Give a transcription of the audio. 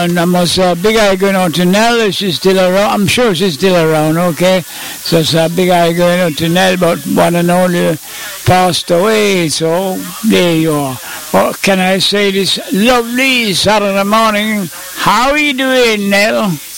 And I must big eye going out to Nell. If she's still around. I'm sure she's still around, okay? So it's a big eye going out to Nell, but one and only passed away. So there you are. What can I say this lovely Saturday morning? How are you doing, Nell?